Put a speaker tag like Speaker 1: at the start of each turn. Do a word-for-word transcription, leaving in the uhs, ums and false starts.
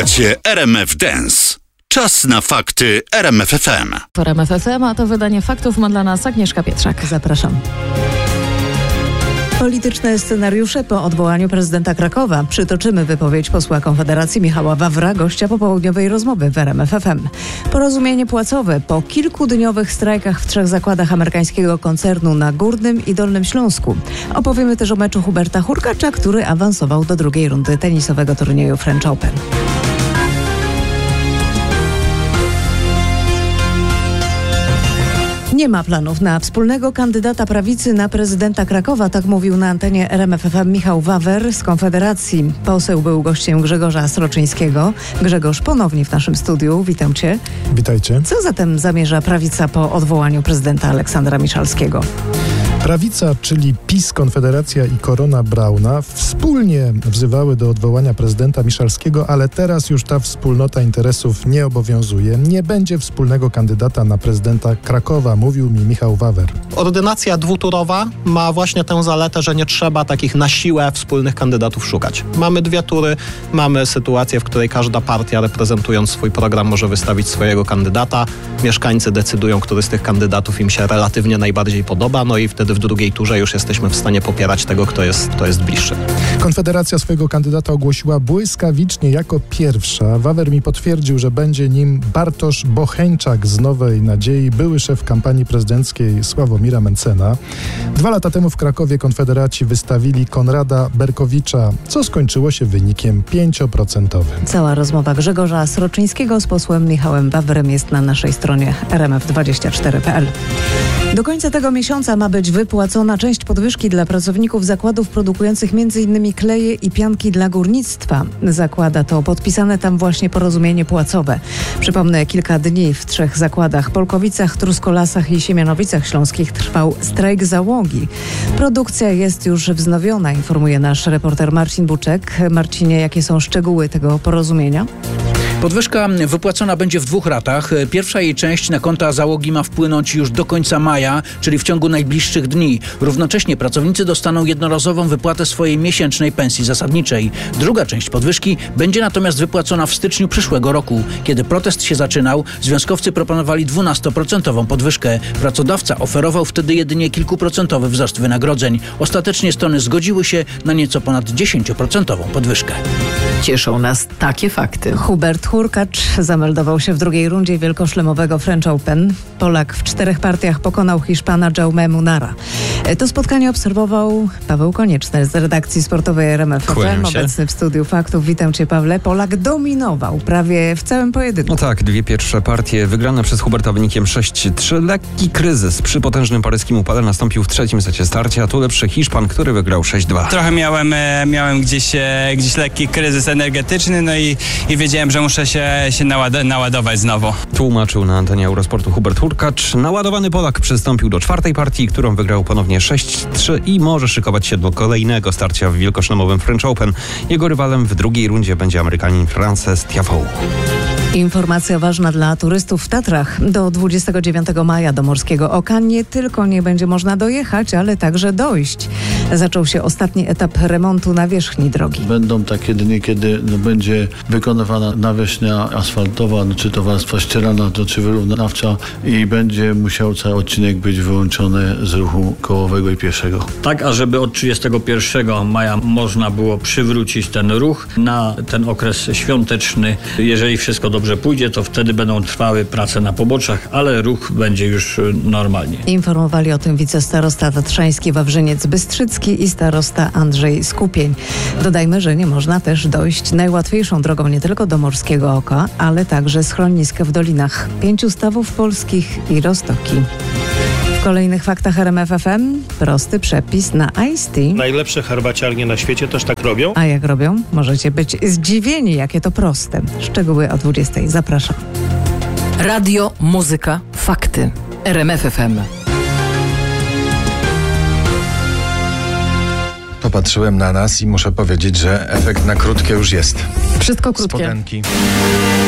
Speaker 1: Słuchacie R M F Dance. Czas na fakty R M F F M.
Speaker 2: W R M F F M, a to wydanie faktów ma dla nas Agnieszka Pietrzak. Zapraszam. Polityczne scenariusze po odwołaniu prezydenta Krakowa. Przytoczymy wypowiedź posła Konfederacji Michała Wawra, gościa popołudniowej rozmowy w R M F F M. Porozumienie płacowe po kilkudniowych strajkach w trzech zakładach amerykańskiego koncernu na Górnym i Dolnym Śląsku. Opowiemy też o meczu Huberta Hurkacza, który awansował do drugiej rundy tenisowego turnieju French Open. Nie ma planów na wspólnego kandydata prawicy na prezydenta Krakowa, tak mówił na antenie R M F F M Michał Wawer z Konfederacji. Poseł był gościem Grzegorza Sroczyńskiego. Grzegorz ponownie w naszym studiu. Witam cię.
Speaker 3: Witajcie.
Speaker 2: Co zatem zamierza prawica po odwołaniu prezydenta Aleksandra Miszalskiego?
Speaker 3: Prawica, czyli PiS, Konfederacja i Korona Brauna wspólnie wzywały do odwołania prezydenta Miszalskiego, ale teraz już ta wspólnota interesów nie obowiązuje. Nie będzie wspólnego kandydata na prezydenta Krakowa, mówił mi Michał Wawer.
Speaker 4: Ordynacja dwuturowa ma właśnie tę zaletę, że nie trzeba takich na siłę wspólnych kandydatów szukać. Mamy dwie tury, mamy sytuację, w której każda partia, reprezentując swój program, może wystawić swojego kandydata. Mieszkańcy decydują, który z tych kandydatów im się relatywnie najbardziej podoba, no i wtedy w drugiej turze już jesteśmy w stanie popierać tego, kto jest, kto jest bliższy.
Speaker 3: Konfederacja swojego kandydata ogłosiła błyskawicznie jako pierwsza. Wawer mi potwierdził, że będzie nim Bartosz Bocheńczak z Nowej Nadziei, były szef kampanii prezydenckiej Sławomira Mencena. Dwa lata temu w Krakowie konfederaci wystawili Konrada Berkowicza, co skończyło się wynikiem pięcioprocentowym.
Speaker 2: Cała rozmowa Grzegorza Sroczyńskiego z posłem Michałem Wawerem jest na naszej stronie r m f dwadzieścia cztery kropka p l. Do końca tego miesiąca ma być wypłacona część podwyżki dla pracowników zakładów produkujących między innymi kleje i pianki dla górnictwa. Zakłada to podpisane tam właśnie porozumienie płacowe. Przypomnę, kilka dni w trzech zakładach, Polkowicach, Truskolasach i Siemianowicach Śląskich, trwał strajk załogi. Produkcja jest już wznowiona, informuje nasz reporter Marcin Buczek. Marcinie, jakie są szczegóły tego porozumienia?
Speaker 5: Podwyżka wypłacona będzie w dwóch ratach. Pierwsza jej część na konta załogi ma wpłynąć już do końca maja, czyli w ciągu najbliższych dni. Równocześnie pracownicy dostaną jednorazową wypłatę swojej miesięcznej pensji zasadniczej. Druga część podwyżki będzie natomiast wypłacona w styczniu przyszłego roku. Kiedy protest się zaczynał, związkowcy proponowali dwunastoprocentową podwyżkę. Pracodawca oferował wtedy jedynie kilkuprocentowy wzrost wynagrodzeń. Ostatecznie strony zgodziły się na nieco ponad dziesięcioprocentową podwyżkę.
Speaker 6: Cieszą nas takie fakty.
Speaker 2: Hubert Hurkacz zameldował się w drugiej rundzie wielkoszlemowego French Open. Polak w czterech partiach pokonał Hiszpana Jaume Munara. To spotkanie obserwował Paweł Konieczny z redakcji sportowej R M F F M, obecny w studiu faktów. Witam cię, Pawle. Polak dominował prawie w całym pojedynku.
Speaker 7: No tak, dwie pierwsze partie wygrane przez Huberta wynikiem sześć trzy. Lekki kryzys przy potężnym paryskim upale nastąpił w trzecim secie starcia, a tu lepszy Hiszpan, który wygrał sześć dwa.
Speaker 8: Trochę miałem, miałem gdzieś, gdzieś lekki kryzys energetyczny, no i, i wiedziałem, że muszę się, się naład- naładować znowu.
Speaker 7: Tłumaczył na antenie Eurosportu Hubert Hurkacz. Naładowany Polak przystąpił do czwartej partii, którą wygrał ponownie sześć trzy i może szykować się do kolejnego starcia w wielkoszlemowym French Open. Jego rywalem w drugiej rundzie będzie Amerykanin Frances Tiafoe.
Speaker 2: Informacja ważna dla turystów w Tatrach. Do dwudziestego dziewiątego maja do Morskiego Oka nie tylko nie będzie można dojechać, ale także dojść. Zaczął się ostatni etap remontu nawierzchni drogi.
Speaker 9: Będą takie dni, kiedy no, będzie wykonywana nawierzchnia asfaltowa, no, czy to warstwa ścierana, to czy wyrównawcza i będzie musiał cały odcinek być wyłączony z ruchu kołowego i pieszego.
Speaker 10: Tak, ażeby od trzydziestego pierwszego maja można było przywrócić ten ruch na ten okres świąteczny. Jeżeli wszystko dobrze że pójdzie, to wtedy będą trwały prace na poboczach, ale ruch będzie już normalnie.
Speaker 2: Informowali o tym wicestarosta tatrzański Wawrzyniec Bystrzycki i starosta Andrzej Skupień. Dodajmy, że nie można też dojść najłatwiejszą drogą nie tylko do Morskiego Oka, ale także schroniska w dolinach Pięciu Stawów Polskich i Roztoki. W kolejnych faktach R M F F M prosty przepis na Ice Tea.
Speaker 11: Najlepsze herbaciarnie na świecie też tak robią.
Speaker 2: A jak robią? Możecie być zdziwieni, jakie to proste. Szczegóły o dwudziestej. Zapraszam.
Speaker 6: Radio, muzyka, fakty. R M F F M.
Speaker 12: Popatrzyłem na nas i muszę powiedzieć, że efekt na krótkie już jest.
Speaker 2: Wszystko krótkie.
Speaker 12: Spodenki.